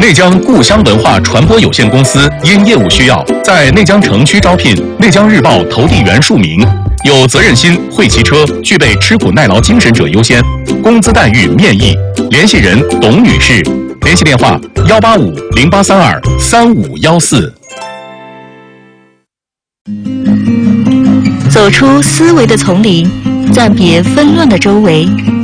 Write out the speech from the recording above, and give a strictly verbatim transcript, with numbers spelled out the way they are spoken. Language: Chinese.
内江故乡文化传播有限公司因业务需要，在内江城区招聘内江日报投递员数名，有责任心、会骑车、具备吃苦耐劳精神者优先，工资待遇面议。联系人董女士，联系电话幺八五零八三二三五幺四。 走出思维的丛林，暂别纷乱的周围，